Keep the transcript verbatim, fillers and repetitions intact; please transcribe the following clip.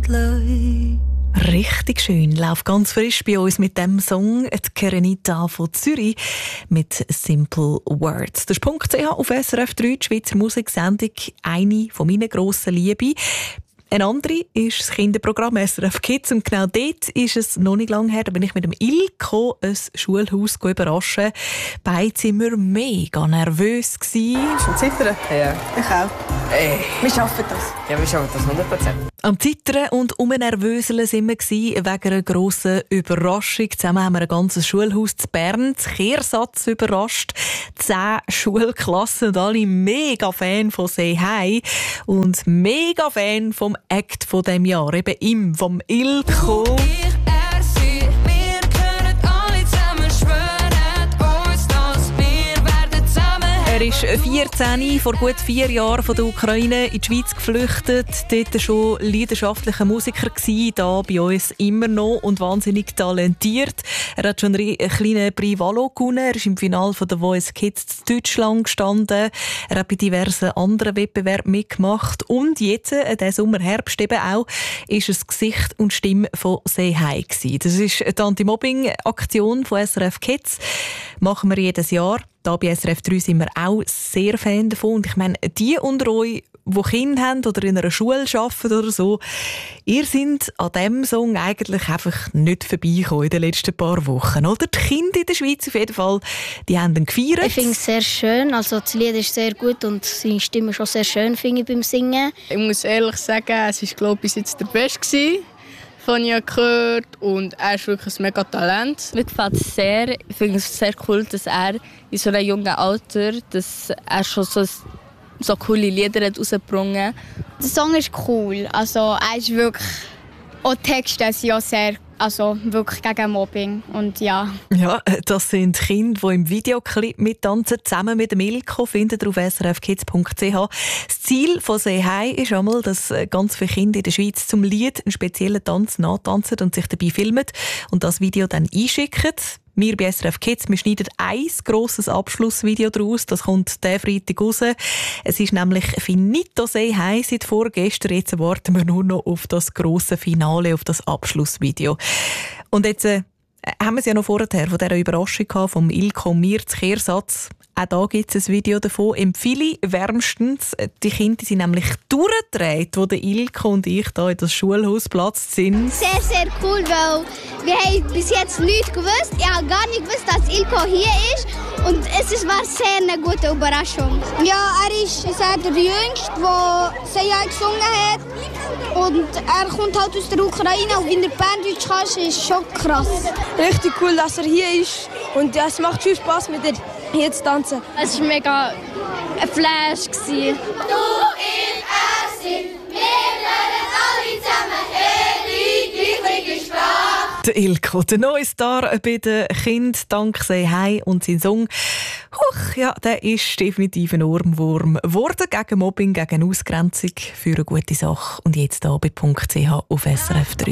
Leute. Richtig schön, läuft ganz frisch bei uns mit dem Song «Die Kerenita» von Zürich mit «Simple Words». Das ist Punkt C H auf S R F drei, die Schweizer Musiksendung, eine von meinen grossen Lieben. Eine andere ist das Kinderprogramm S R F Kids und genau dort ist es noch nicht lange her, da bin ich mit dem Ilko ein Schulhaus überraschen. Beide waren wir mega nervös. Schon zittern? Ja. Ich auch. Ey. Wir schaffen das. Ja, wir schaffen das hundert Prozent. Am Zittern und umnervöseln waren wir wegen einer grossen Überraschung. Zusammen haben wir ein ganzes Schulhaus zu Bern, das Kehrsatz überrascht. Zehn Schulklassen und alle mega Fan von «Say Hi» und mega Fan vom Act von diesem Jahr, eben ihm, vom Ilko. Er ist vierzehn, vor gut vier Jahren von der Ukraine in die Schweiz geflüchtet. Dort schon leidenschaftlicher Musiker gewesen, da bei uns immer noch und wahnsinnig talentiert. Er hat schon einen kleinen Prix Valo gewonnen. Er ist im Finale von der Voice Kids in Deutschland gestanden. Er hat bei diversen anderen Wettbewerben mitgemacht. Und jetzt, äh, diesen Sommer, Herbst eben auch, ist es Gesicht und Stimme von «Say Hi» gewesen. Das ist die Anti-Mobbing-Aktion von S R F Kids. Machen wir jedes Jahr. Da bei S R F drei sind wir auch sehr Fan davon. Und ich meine, die unter euch, die Kinder haben oder in einer Schule arbeiten oder so, ihr seid an diesem Song eigentlich einfach nicht vorbeigekommen in den letzten paar Wochen, oder? Die Kinder in der Schweiz auf jeden Fall, die haben ihn gefeiert. Ich finde es sehr schön. Also das Lied ist sehr gut und seine Stimme schon sehr schön, finde ich, beim Singen. Ich muss ehrlich sagen, es war, glaube ich, bis jetzt der Beste gewesen, von ich gehört, und er ist wirklich ein mega Talent. Mir gefällt es sehr. Ich finde es sehr cool, dass er in so einem jungen Alter, dass er schon so, so coole Lieder hat rausgebracht. Der Song ist cool. Also er ist wirklich, auch die Texte sind ja sehr, also wirklich gegen Mobbing und ja. Ja, das sind Kinder, die im Videoclip mittanzen, zusammen mit dem Ilko, findet ihr auf s r f kids punkt c h. Das Ziel von «Say Hi» ist einmal, dass ganz viele Kinder in der Schweiz zum Lied einen speziellen Tanz nachtanzen und sich dabei filmen und das Video dann einschicken. Wir bei S R F Kids, wir schneiden ein grosses Abschlussvideo daraus. Das kommt diesen Freitag raus. Es ist nämlich «Finito «Say Hi» seit vorgestern. Jetzt warten wir nur noch auf das grosse Finale, auf das Abschlussvideo. Und jetzt äh, haben wir es ja noch vorher von dieser Überraschung gehabt, vom Ilko und mir, das Kehrsatz. Auch da gibt es ein Video davon. Empfehle ich wärmstens. Die Kinder sind nämlich durchgedreht, wo der Ilko und ich hier in das Schulhaus geplatzt sind. Sehr, sehr cool, weil wir haben bis jetzt nichts gewusst. Ich habe gar nicht gewusst, dass Ilko hier ist. Und es war sehr eine gute Überraschung. Ja, er ist sehr der Jüngste, der «Say Hi» gesungen hat. Und er kommt halt aus der Ukraine und wenn er Berndeutsch kann, ist schon krass. Richtig cool, dass er hier ist. Und ja, es macht viel Spass, mit dir hier zu tanzen. Es war mega ein Flash. Du, ich, er sind, wir lernen alle zusammen die gleiche Sprache. Der Ilko, der neue Star bei den Kindern, dank «Say Hi» und sein Song. Huch, ja, der ist definitiv ein Ohrwurm geworden gegen Mobbing, gegen Ausgrenzung für eine gute Sache. Und jetzt hier bei Punkt C H auf S R F drei.